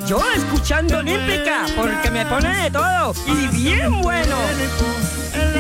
yo escuchando Olímpica, porque me pone de todo y bien bueno.